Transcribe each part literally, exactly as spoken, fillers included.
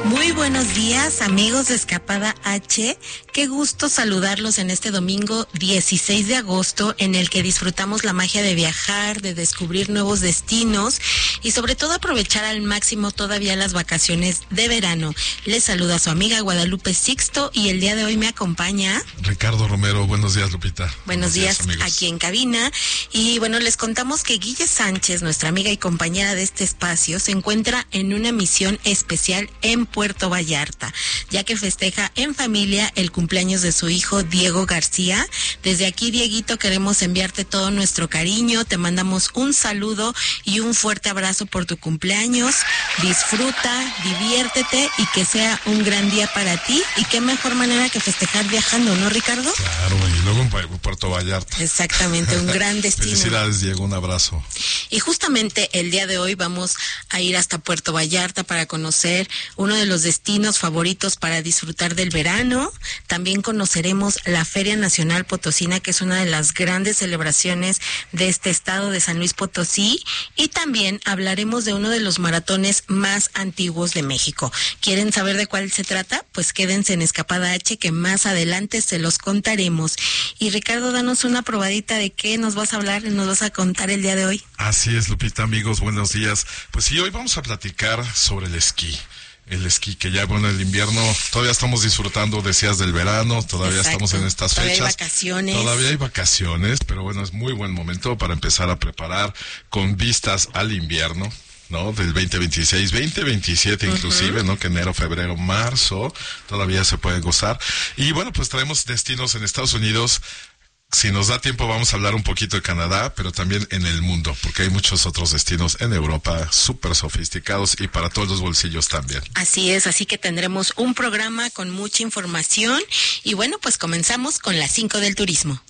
Muy buenos días, amigos de Escapada H. Qué gusto saludarlos en este domingo dieciséis de agosto, en el que disfrutamos la magia de viajar, de descubrir nuevos destinos y sobre todo aprovechar al máximo todavía las vacaciones de verano. Les saluda su amiga Guadalupe Sixto y el día de hoy me acompaña Ricardo Romero. Buenos días, Lupita. Buenos, Buenos días, días aquí en cabina. Y bueno, les contamos que Guille Sánchez, nuestra amiga y compañera de este espacio, se encuentra en una misión especial en Puerto Vallarta, ya que festeja en familia el cumpleaños de su hijo Diego García. Desde aquí, Dieguito, queremos enviarte todo nuestro cariño, te mandamos un saludo y un fuerte abrazo por tu cumpleaños. Disfruta, diviértete y que sea un gran día para ti, y qué mejor manera que festejar viajando, ¿no, Ricardo? Claro, y luego en Puerto Vallarta. Exactamente, un gran destino. Felicidades, Diego, un abrazo. Y justamente el día de hoy vamos a ir hasta Puerto Vallarta para conocer uno de los destinos favoritos para disfrutar del verano. También conoceremos la Feria Nacional Potosina, que es una de las grandes celebraciones de este estado de San Luis Potosí, y también hablaremos de uno de los maratones más antiguos de México. ¿Quieren saber de cuál se trata? Pues quédense en Escapada H, que más adelante se los contaremos. Y Ricardo, danos una probadita de qué nos vas a hablar y nos vas a contar el día de hoy. Así es, Lupita, amigos, buenos días. Pues sí, hoy vamos a platicar sobre el esquí. El esquí, que ya, bueno, el invierno, todavía estamos disfrutando, decías, del verano, todavía Exacto. estamos en estas todavía fechas. Hay vacaciones. Todavía hay vacaciones, pero bueno, es muy buen momento para empezar a preparar con vistas al invierno, ¿no? Del veinte veintiséis, veinte veintisiete inclusive, uh-huh. ¿no? Que enero, febrero, marzo, todavía se puede gozar. Y bueno, pues traemos destinos en Estados Unidos. Si nos da tiempo vamos a hablar un poquito de Canadá, pero también en el mundo, porque hay muchos otros destinos en Europa súper sofisticados y para todos los bolsillos también. Así es, así que tendremos un programa con mucha información y bueno, pues comenzamos con las cinco del turismo.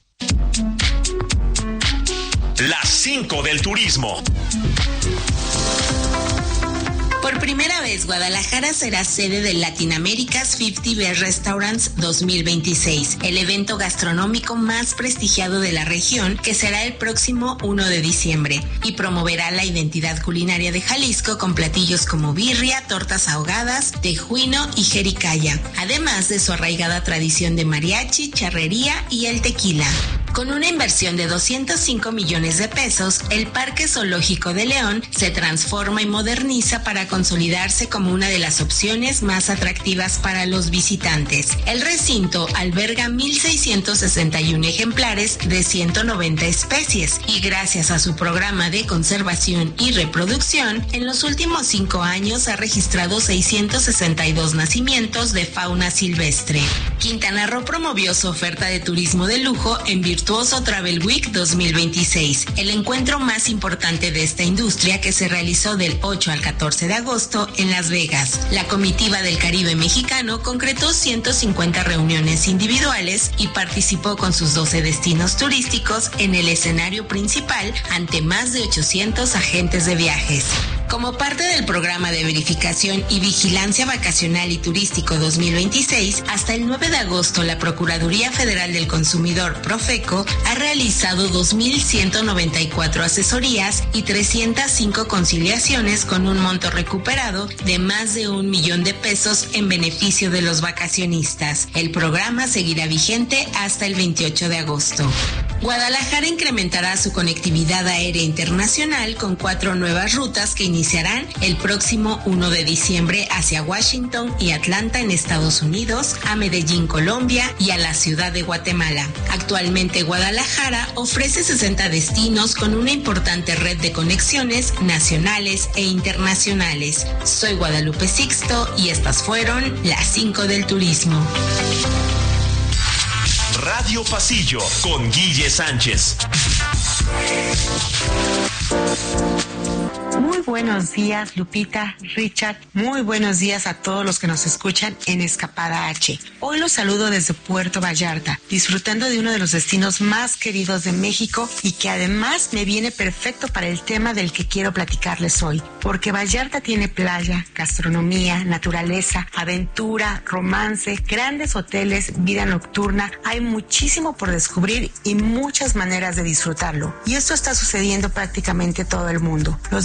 Las cinco del turismo. Por primera vez, Guadalajara será sede del Latin America's cincuenta Best Restaurants dos mil veintiséis, el evento gastronómico más prestigiado de la región, que será el próximo primero de diciembre, y promoverá la identidad culinaria de Jalisco con platillos como birria, tortas ahogadas, tejuino y jericaya, además de su arraigada tradición de mariachi, charrería y el tequila. Con una inversión de doscientos cinco millones de pesos, el Parque Zoológico de León se transforma y moderniza para consolidarse como una de las opciones más atractivas para los visitantes. El recinto alberga mil seiscientos sesenta y uno ejemplares de ciento noventa especies y gracias a su programa de conservación y reproducción, en los últimos cinco años ha registrado seiscientos sesenta y dos nacimientos de fauna silvestre. Quintana Roo promovió su oferta de turismo de lujo en Virtuoso Travel Week dos mil veintiséis, el encuentro más importante de esta industria, que se realizó del ocho al catorce de agosto en Las Vegas. La comitiva del Caribe mexicano concretó ciento cincuenta reuniones individuales y participó con sus doce destinos turísticos en el escenario principal ante más de ochocientos agentes de viajes. Como parte del programa de verificación y vigilancia vacacional y turístico dos mil veintiséis, hasta el nueve de agosto la Procuraduría Federal del Consumidor, Profeco, ha realizado dos mil ciento noventa y cuatro asesorías y trescientas cinco conciliaciones con un monto recuperado de más de un millón de pesos en beneficio de los vacacionistas. El programa seguirá vigente hasta el veintiocho de agosto. Guadalajara incrementará su conectividad aérea internacional con cuatro nuevas rutas que iniciarán el próximo primero de diciembre hacia Washington y Atlanta en Estados Unidos, a Medellín, Colombia y a la ciudad de Guatemala. Actualmente Guadalajara ofrece sesenta destinos con una importante red de conexiones nacionales e internacionales. Soy Guadalupe Sixto y estas fueron las cinco del turismo. Radio Pasillo con Guille Sánchez. Muy buenos días, Lupita, Richard. Muy buenos días a todos los que nos escuchan en Escapada H. Hoy los saludo desde Puerto Vallarta, disfrutando de uno de los destinos más queridos de México y que además me viene perfecto para el tema del que quiero platicarles hoy, porque Vallarta tiene playa, gastronomía, naturaleza, aventura, romance, grandes hoteles, vida nocturna. Hay muchísimo por descubrir y muchas maneras de disfrutarlo. Y esto está sucediendo prácticamente todo el mundo. Los destinos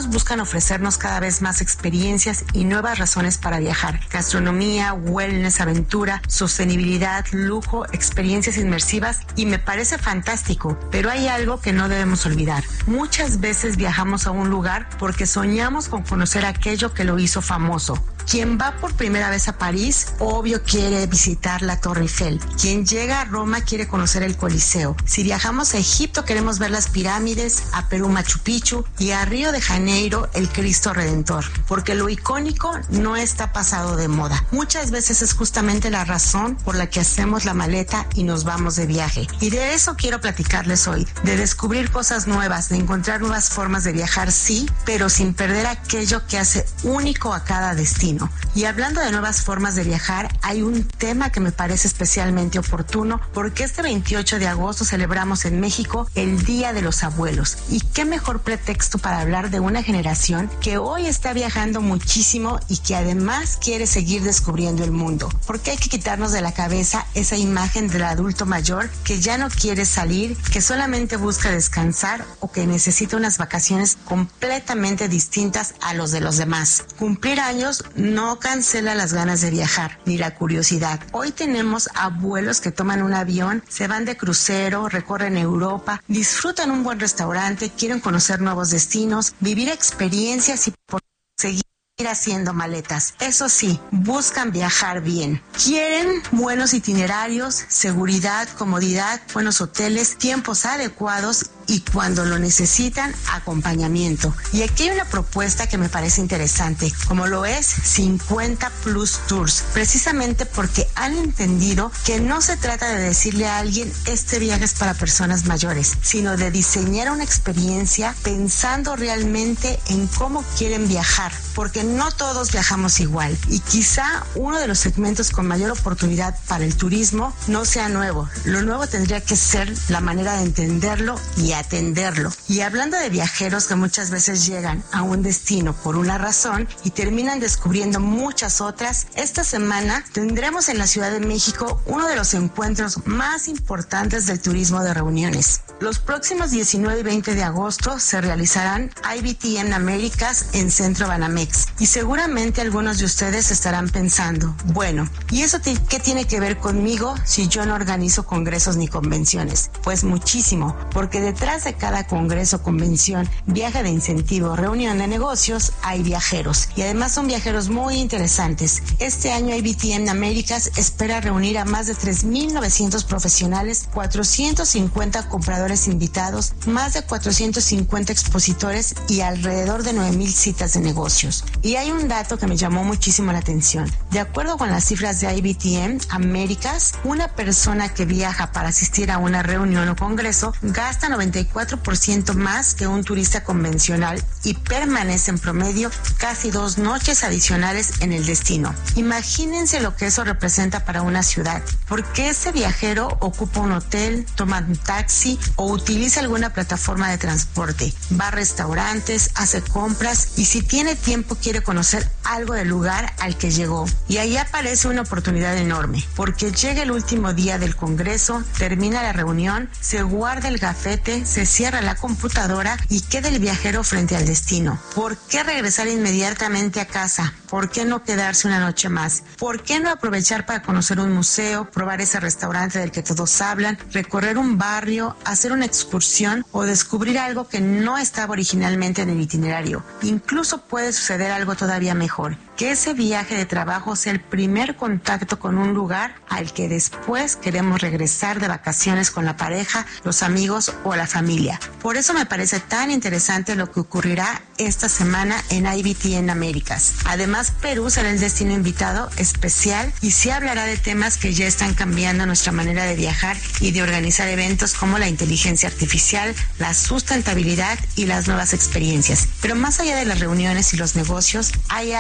buscan ofrecernos cada vez más experiencias y nuevas razones para viajar. Gastronomía, wellness, aventura, sostenibilidad, lujo, experiencias inmersivas, y me parece fantástico, pero hay algo que no debemos olvidar. Muchas veces viajamos a un lugar porque soñamos con conocer aquello que lo hizo famoso. Quien va por primera vez a París, obvio quiere visitar la Torre Eiffel. Quien llega a Roma quiere conocer el Coliseo. Si viajamos a Egipto queremos ver las pirámides, a Perú Machu Picchu y a Río de Janeiro el Cristo Redentor, porque lo icónico no está pasado de moda. Muchas veces es justamente la razón por la que hacemos la maleta y nos vamos de viaje. Y de eso quiero platicarles hoy, de descubrir cosas nuevas, de encontrar nuevas formas de viajar, sí, pero sin perder aquello que hace único a cada destino. Y hablando de nuevas formas de viajar, hay un tema que me parece especialmente oportuno porque este veintiocho de agosto celebramos en México el Día de los Abuelos. Y qué mejor pretexto para hablar de una generación que hoy está viajando muchísimo y que además quiere seguir descubriendo el mundo. Porque hay que quitarnos de la cabeza esa imagen del adulto mayor que ya no quiere salir, que solamente busca descansar o que necesita unas vacaciones completamente distintas a los de los demás. Cumplir años no cancela las ganas de viajar, ni la curiosidad. Hoy tenemos abuelos que toman un avión, se van de crucero, recorren Europa, disfrutan un buen restaurante, quieren conocer nuevos destinos, vivir experiencias y por seguir haciendo maletas. Eso sí, buscan viajar bien. Quieren buenos itinerarios, seguridad, comodidad, buenos hoteles, tiempos adecuados y cuando lo necesitan, acompañamiento. Y aquí hay una propuesta que me parece interesante, como lo es cincuenta Plus Tours, precisamente porque han entendido que no se trata de decirle a alguien este viaje es para personas mayores, sino de diseñar una experiencia pensando realmente en cómo quieren viajar, porque no todos viajamos igual y quizá uno de los segmentos con mayor oportunidad para el turismo no sea nuevo. Lo nuevo tendría que ser la manera de entenderlo y atenderlo. Y hablando de viajeros que muchas veces llegan a un destino por una razón y terminan descubriendo muchas otras, esta semana tendremos en la Ciudad de México uno de los encuentros más importantes del turismo de reuniones. Los próximos diecinueve y veinte de agosto se realizarán I B T M Américas en Centro Banamex y seguramente algunos de ustedes estarán pensando, bueno, ¿y eso t- qué tiene que ver conmigo si yo no organizo congresos ni convenciones? Pues muchísimo, porque detrás de cada congreso, convención, viaje de incentivo, reunión de negocios, hay viajeros y además son viajeros muy interesantes. Este año I B T M Américas espera reunir a más de tres mil novecientos profesionales, cuatrocientos cincuenta compradores invitados, más de cuatrocientos cincuenta expositores y alrededor de nueve mil citas de negocios. Y hay un dato que me llamó muchísimo la atención. De acuerdo con las cifras de I B T M Américas, una persona que viaja para asistir a una reunión o congreso gasta noventa y cuatro por ciento más que un turista convencional y permanece en promedio casi dos noches adicionales en el destino. Imagínense lo que eso representa para una ciudad, porque ese viajero ocupa un hotel, toma un taxi o utiliza alguna plataforma de transporte, va a restaurantes, hace compras y si tiene tiempo quiere conocer algo del lugar al que llegó. Y ahí aparece una oportunidad enorme, porque llega el último día del congreso, termina la reunión, se guarda el gafete, se cierra la computadora y queda el viajero frente al destino. ¿Por qué regresar inmediatamente a casa? ¿Por qué no quedarse una noche más? ¿Por qué no aprovechar para conocer un museo, probar ese restaurante del que todos hablan, recorrer un barrio, hacer una excursión o descubrir algo que no estaba originalmente en el itinerario? Incluso puede suceder algo todavía mejor, que ese viaje de trabajo sea el primer contacto con un lugar al que después queremos regresar de vacaciones con la pareja, los amigos o la familia. Por eso me parece tan interesante lo que ocurrirá esta semana en I B T M Américas. Además, Perú será el destino invitado especial y se hablará de temas que ya están cambiando nuestra manera de viajar y de organizar eventos como la inteligencia artificial, la sustentabilidad y las nuevas experiencias. Pero más allá de las reuniones y los negocios, hay algo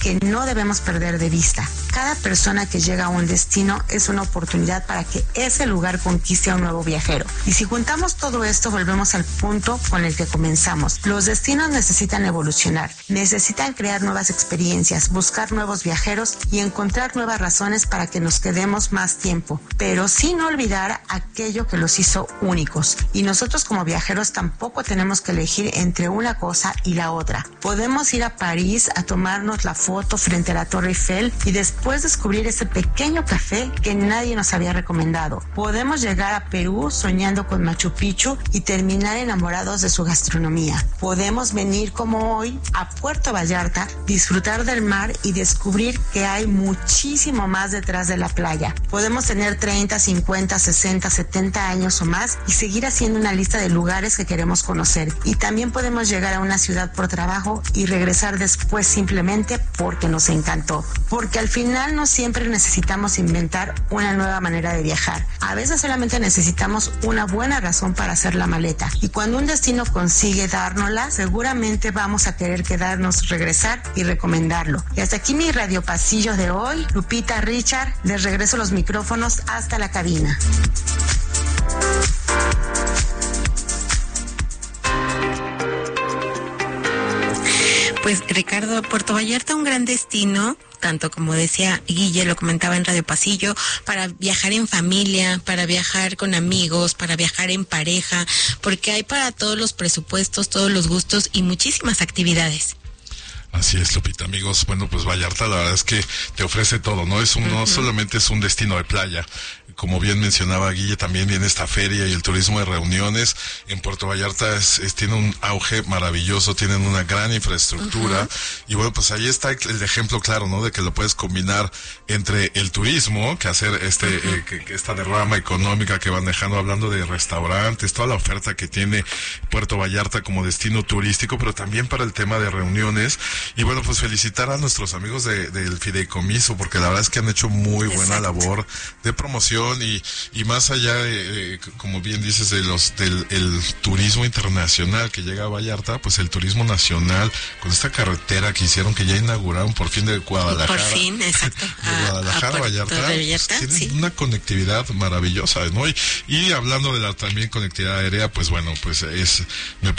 que no debemos perder de vista. Cada persona que llega a un destino es una oportunidad para que ese lugar conquiste a un nuevo viajero. Y si juntamos todo esto, volvemos al punto con el que comenzamos. Los destinos necesitan evolucionar, necesitan crear nuevas experiencias, buscar nuevos viajeros y encontrar nuevas razones para que nos quedemos más tiempo, pero sin olvidar aquello que los hizo únicos. Y nosotros como viajeros tampoco tenemos que elegir entre una cosa y la otra. Podemos ir a París a tomarnos la foto frente a la Torre Eiffel y después descubrir ese pequeño café que nadie nos había recomendado. Podemos llegar a Perú soñando con Machu Picchu y terminar enamorados de su gastronomía. Podemos venir como hoy a Puerto Vallarta, disfrutar del mar y descubrir que hay muchísimo más detrás de la playa. Podemos tener treinta, cincuenta, sesenta, setenta años o más y seguir haciendo una lista de lugares que queremos conocer. Y también podemos llegar a una ciudad por trabajo y regresar después simplemente porque nos encantó. Porque al final no siempre necesitamos inventar una nueva manera de viajar. A veces solamente necesitamos una buena razón para hacer la maleta. Y cuando un destino consigue dárnosla, seguramente vamos a querer quedarnos, regresar y recomendarlo. Y hasta aquí mi Radio Pasillo de hoy. Lupita, Richard, les regreso los micrófonos hasta la cabina. Pues Ricardo, Puerto Vallarta, un gran destino, tanto como decía Guille, lo comentaba en Radio Pasillo, para viajar en familia, para viajar con amigos, para viajar en pareja, porque hay para todos los presupuestos, todos los gustos y muchísimas actividades. Así es, Lupita, amigos. Bueno, pues Vallarta la verdad es que te ofrece todo, ¿no? Es un, uh-huh. no solamente es un destino de playa. Como bien mencionaba Guille, también viene esta feria y el turismo de reuniones. En Puerto Vallarta es, es tiene un auge maravilloso, tienen una gran infraestructura. Uh-huh. Y bueno, pues ahí está el ejemplo claro, ¿no? De que lo puedes combinar entre el turismo, que hacer este, uh-huh. eh, que, que esta derrama económica que van dejando, hablando de restaurantes, toda la oferta que tiene Puerto Vallarta como destino turístico, pero también para el tema de reuniones. Y bueno, pues felicitar a nuestros amigos de, del Fideicomiso, porque la verdad es que han hecho muy buena Exacto. labor de promoción y, y más allá de, eh, como bien dices, de los del el turismo internacional que llega a Vallarta, pues el turismo nacional, con esta carretera que hicieron, que ya inauguraron por fin de Guadalajara. Por fin, exacto. De Guadalajara a, a Vallarta, Vallarta pues, sí. tienen una conectividad maravillosa, ¿no? Y, y hablando de la también conectividad aérea, pues bueno, pues es... Me